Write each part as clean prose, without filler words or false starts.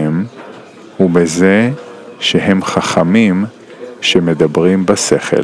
שלהם הוא בזה שהם חכמים שמדברים בשכל.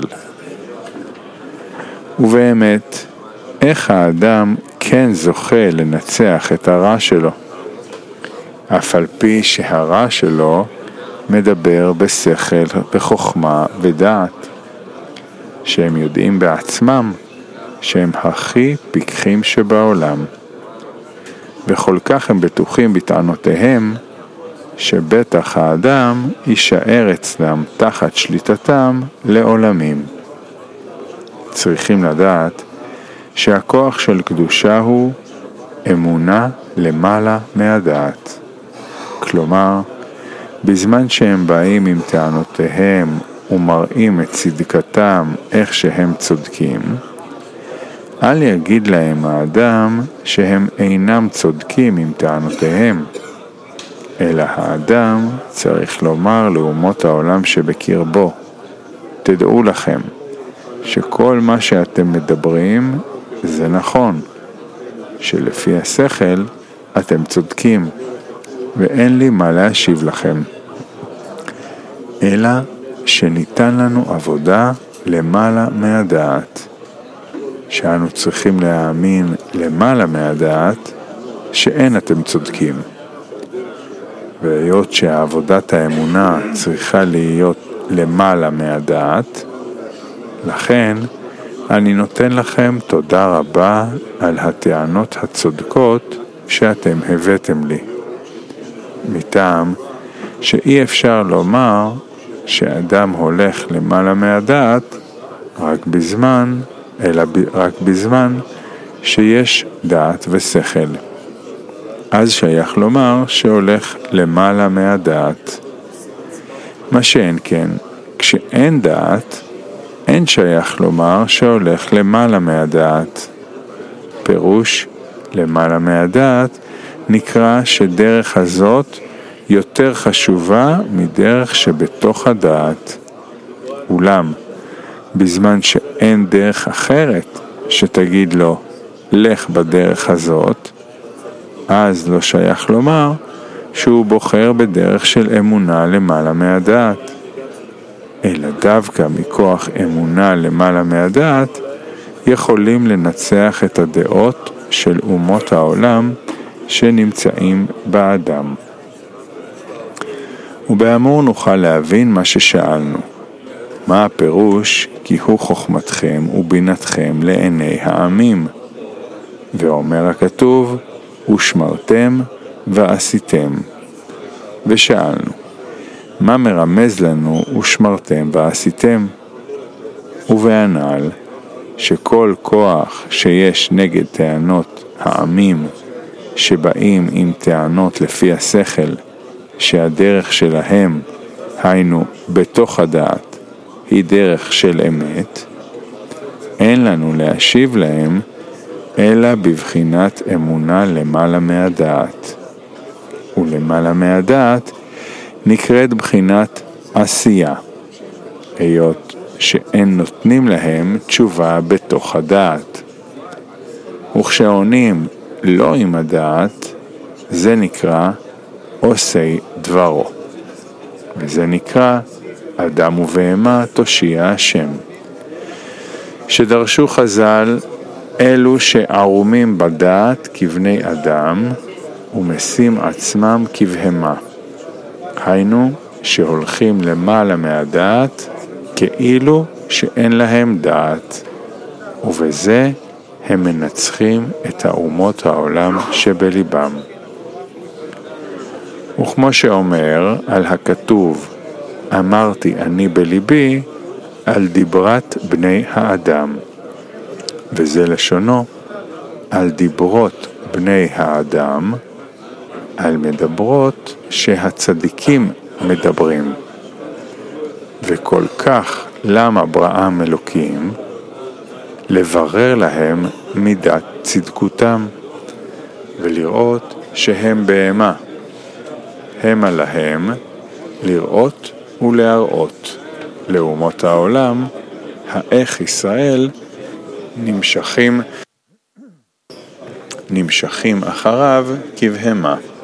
ובאמת, איך האדם כן זוכה לנצח את הרע שלו? אף על פי שהרע שלו מדבר בשכל, בחוכמה ודעת, שהם יודעים בעצמם שהם הכי פיקחים שבעולם, וכל כך הם בטוחים בטענותיהם, שבטח האדם יישאר אצלם תחת שליטתם לעולמים. צריכים לדעת שהכוח של קדושה הוא אמונה למעלה מהדעת. כלומר, בזמן שהם באים עם טענותיהם ומראים את צדקתם איך שהם צודקים, אל יגיד להם האדם שהם אינם צודקים עם טענותיהם, אלא האדם צריך לומר לאומות העולם שבקרבו, תדעו לכם שכל מה שאתם מדברים זה נכון, שלפי השכל אתם צודקים, ואין לי מה להשיב לכם, אלא שניתן לנו עבודה למעלה מהדעת, שאנו צריכים להאמין למעלה מהדעת שאין אתם צודקים. והיות שעבודת האמונה צריכה להיות למעלה מהדעת, לכן אני נותן לכם תודה רבה על הטענות הצודקות שאתם הבאתם לי. מטעם שאי אפשר לומר שאדם הולך למעלה מהדעת רק בזמן שיש דעת ושכל. אז שייך לומר שהולך למעלה מהדעת. מה שאין כן, כשאין דעת, אין שייך לומר שהולך למעלה מהדעת. פירוש למעלה מהדעת נקרא שדרך הזאת יותר חשובה מדרך שבתוך הדעת. אולם, בזמן שאין דרך אחרת שתגיד לו, לך בדרך הזאת, אז לא שייך לומר שהוא בוחר בדרך של אמונה למעלה מהדעת. אלא דווקא מכוח אמונה למעלה מהדעת, יכולים לנצח את הדעות של אומות העולם שנמצאים באדם. ובאמור נוכל להבין מה ששאלנו. מה הפירוש כי הוא חוכמתכם ובינתכם לעיני העמים? ואומר הכתוב, ושמרתם ועשיתם. ושאלנו, מה מרמז לנו ושמרתם ועשיתם? ובענל, שכל כוח שיש נגד טענות העמים שבאים עם טענות לפי השכל, שהדרך שלהם, היינו בתוך הדעת, היא דרך של אמת, אין לנו להשיב להם אלא בבחינת אמונה למעלה מהדעת. ולמעלה מהדעת נקראת בחינת עשייה, היות שאין נותנים להם תשובה בתוך הדעת. וכשעונים לא עם הדעת, זה נקרא עושי דברו, וזה נקרא אדם ובהמה תושיע השם. שדרשו חז"ל, אלו שערומים בדעת כבני אדם ומשים עצמם כבהמה, היינו שהולכים למעלה מהדעת כאילו שאין להם דעת, ובזה הם מנצחים את האומות העולם שבליבם. וכמו שאומר על הכתוב, אמרתי אני בליבי, על דיברת בני האדם, וזה לשונו, על דיברות בני האדם, על מדברות שהצדיקים מדברים. וכל כך למה בראם אלוקים? לברר להם מידת צדקותם, ולראות שהם בהמה. המה להם לראות ולהראות לאומות העולם האיך ישראל נמשכים אחריו כבהמה.